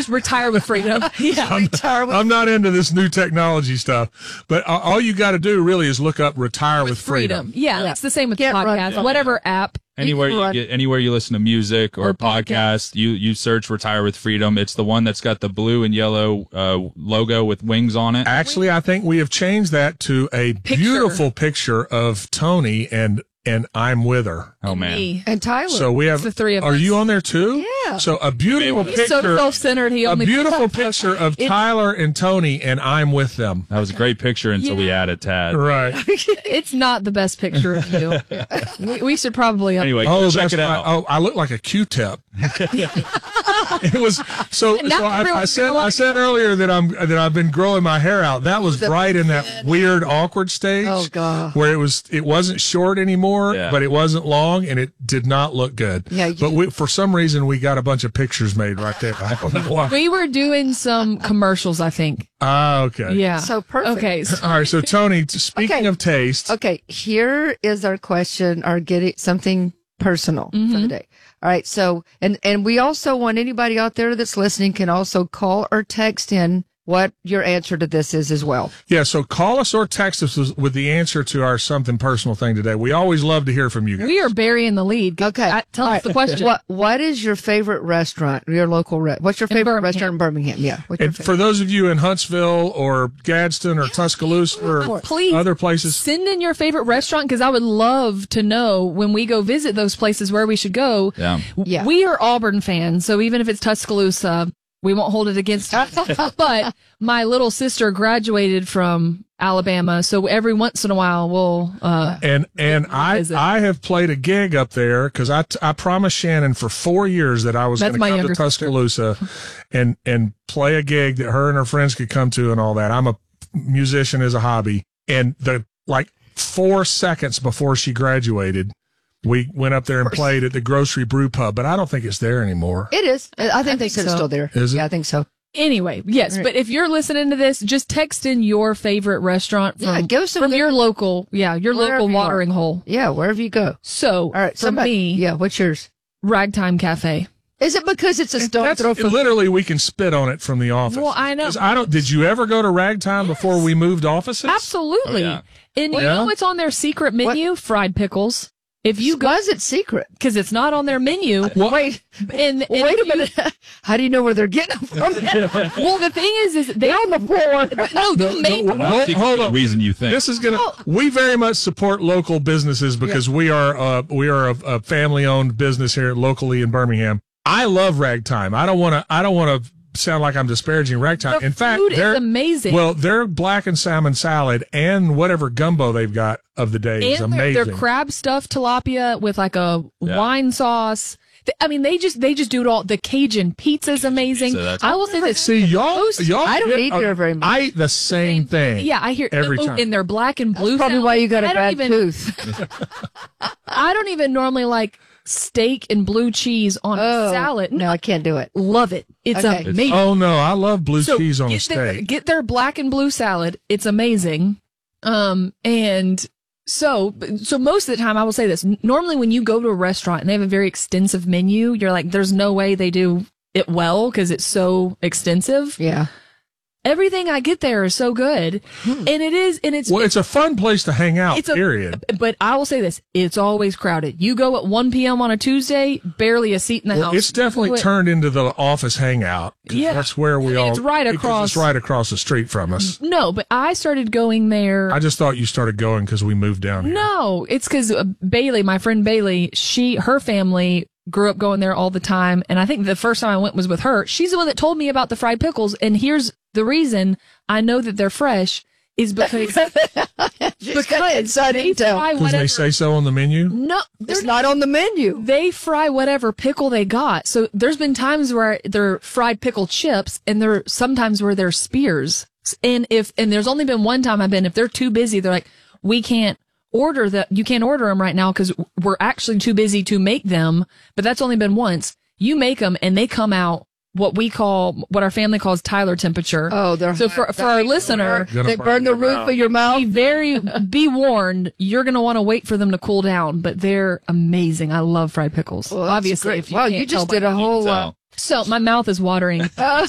just retire with freedom. Yeah. I'm not into this new technology stuff, but all you got to do really is look up "retire with freedom." Yeah, it's the same with podcasts. Whatever app. Anywhere you listen to music or podcast, you search "Retire with Freedom." It's the one that's got the blue and yellow logo with wings on it. Actually, I think we have changed that to a beautiful picture of Tony and I'm with her. Oh man, Me. And Tyler. So we have the three of Are us. you on there too? Yeah. So a beautiful He's picture. so self-centered. A beautiful picture of Tyler and Tony, and I'm with them. that was a great picture until we added Tad. Right. It's not the best picture of you. we should probably. Anyway, check it out. Oh, I look like a Q-tip. It was so. I said earlier that I've been growing my hair out. That was right in that weird, awkward stage. Oh God. Where it wasn't short anymore, Yeah. but it wasn't long, and it did not look good. Yeah. But for some reason, we got a bunch of pictures made right there. I don't know why. We were doing some commercials, I think. Ah, okay. Yeah. So perfect. Okay. All right. So Tony, speaking of taste, Okay, here is our question, or getting something personal for the day. All right, so, and we also want anybody out there that's listening can also call or text in what your answer to this is as well. yeah. So call us or text us with the answer to our something personal thing today. We always love to hear from you guys. We are burying the lead. Okay. Tell All us right. the question. What is your favorite restaurant, your local what's your favorite Birmingham. restaurant in Birmingham? Yeah. What's your And favorite? for those of you in Huntsville or Gadsden or Tuscaloosa or Please other places, send in your favorite restaurant, because I would love to know when we go visit those places where we should go. Yeah. We are Auburn fans, so even if it's Tuscaloosa, we won't hold it against us. But my little sister graduated from Alabama, so every once in a while we'll and I have played a gig up there because I promised Shannon for 4 years that I was going That's to my come to younger Tuscaloosa and play a gig that her and her friends could come to and all that. I'm a musician as a hobby, and 4 seconds before she graduated, we went up there and played at the Grocery Brew Pub, but I don't think it's there anymore. It is. I think they said it's so. still there. Is it? Yeah, I think so. Anyway, yes, but if you're listening to this, just text in your favorite restaurant from, give us some from your local, Wherever local you watering hole. Yeah, wherever you go. So, All right, for me, Yeah, what's yours? Ragtime Cafe. Is it because it's a stone throw from Literally, we can spit on it from the office. Well, I know. 'Cause did you ever go to Ragtime before we moved offices? Absolutely. Oh, yeah. And you know what's on their secret menu? Fried pickles. If you go, Why is it secret? because it's not on their menu. Wait, And wait a minute. How do you know where they're getting them from? Well, the thing is they're on the floor. No, they make Hold on. Reason you think This is gonna. We very much support local businesses because we are a family owned business here locally in Birmingham. I love Ragtime. I don't want to sound like I'm disparaging Ragtime. The In fact, food is amazing. Well, their black and salmon salad and whatever gumbo they've got of the day is and amazing. their crab stuffed tilapia with like a wine sauce. I mean, they just do it all. The Cajun pizza is amazing. So that's- I will say this. See, y'all I don't eat there very much. I eat the same thing. Yeah, I hear every time. in their black and blue. Probably salad. why you got a I don't bad tooth. I don't even normally like steak and blue cheese on a salad. No, I can't do it. Love it. It's Okay. amazing. Oh no, I love blue cheese on a steak. Get their black and blue salad. It's amazing. And so most of the time I will say this. Normally when you go to a restaurant and they have a very extensive menu, you're like, there's no way they do it well because it's so extensive. Yeah. Everything I get there is so good. And It's a fun place to hang out, period. But I will say this, it's always crowded. You go at 1 p.m. on a Tuesday, barely a seat in the house. It's definitely turned into the office hangout. Yeah. That's where we all. It's right because across. It's right across the street from us. No, but I started going there. I just thought you started going because we moved down here. No, it's because Bailey, my friend Bailey, her family grew up going there all the time. And I think the first time I went was with her. She's the one that told me about the fried pickles. And here's the reason I know that they're fresh is because Because I didn't tell. fry Because they whatever. say so on the menu? No, It's not on the menu. they fry whatever pickle they got. So there's been times where they're fried pickle chips and there sometimes where they're spears. And there's only been one time if they're too busy, they're like, we can't order you can't order them right now because we're actually too busy to make them. But that's only been once. You make them and they come out what our family calls Tyler temperature. Oh, they're so for our listener, They burn the roof of your mouth. be warned, you're going to want to wait for them to cool down, but they're amazing. I love fried pickles. Well, that's Obviously, great. if you Wow, can't you just tell did a whole So- so my mouth is watering.